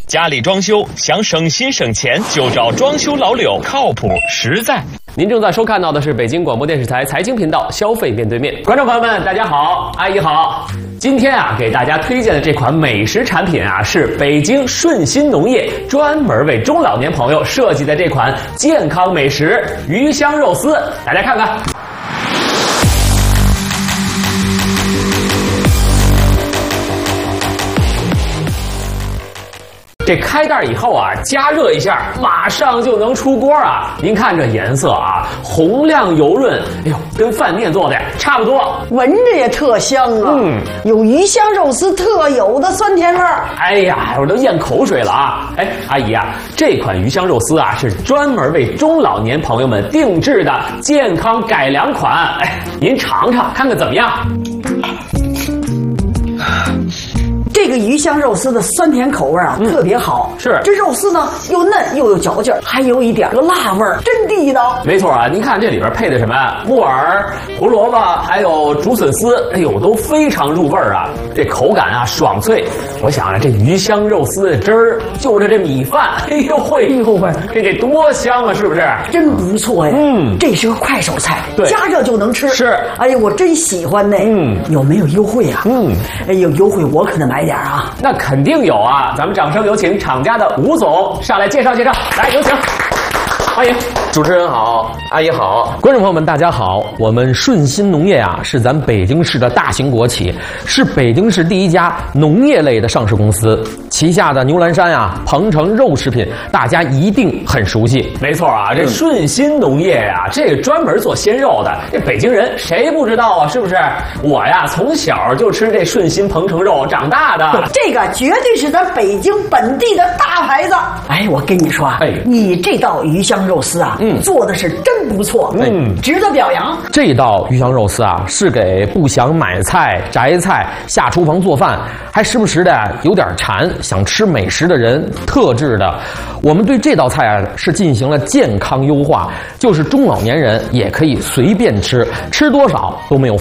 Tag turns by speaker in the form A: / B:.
A: 家里装修想省心省钱，就找装修老柳，靠谱实在。
B: 您正在收看到的是北京广播电视台财经频道《消费面对面》，观众朋友们，大家好，阿姨好。今天给大家推荐的这款美食产品是北京顺心农业专门为中老年朋友设计的这款健康美食鱼香肉丝，大家看看。这开袋以后加热一下，马上就能出锅您看这颜色红亮油润，哎呦，跟饭店做的差不多，
C: 闻着也特香有鱼香肉丝特有的酸甜味儿。
B: 哎呀，我都咽口水了哎，阿姨这款鱼香肉丝是专门为中老年朋友们定制的健康改良款，哎，您尝尝看看怎么样？
C: 这个鱼香肉丝的酸甜口味特别好，
B: 是
C: 这肉丝呢又嫩又有嚼劲，还有一点个辣味儿，真地道。
B: 没错您看这里边配的什么木耳、胡萝卜，还有竹笋丝，哎呦，都非常入味这口感爽脆。我想这鱼香肉丝的汁儿就着这米饭，哎呦喂，这得多香是不是？
C: 真不错呀。这是个快手菜，
B: 对，
C: 加热就能吃。
B: 是，
C: 哎呀，我真喜欢呢。有没有优惠哎，有优惠我可得买点
B: 那肯定有咱们掌声有请厂家的吴总上来介绍介绍，来有请，欢迎。
D: 主持人好，阿姨好，
E: 观众朋友们大家好。我们顺心农业是咱北京市的大型国企，是北京市第一家农业类的上市公司，旗下的牛栏山鹏程肉食品大家一定很熟悉。
B: 没错这顺心农业这个专门做鲜肉的，这北京人谁不知道是不是？我从小就吃这顺心鹏程肉长大的，
C: 这个绝对是咱北京本地的大牌子。哎，我跟你说你这道鱼香肉丝做的是真不错，值得表扬。
E: 这道鱼香肉丝是给不想买菜、摘菜、下厨房做饭，还时不时的有点馋，想吃美食的人特制的。我们对这道菜是进行了健康优化，就是中老年人也可以随便吃，吃多少都没有